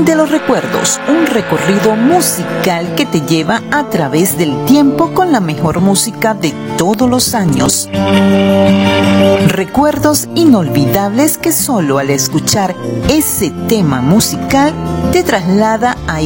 Tren de los Recuerdos, un recorrido musical que te lleva a través del tiempo con la mejor música de todos los años. Recuerdos inolvidables que solo al escuchar ese tema musical te traslada a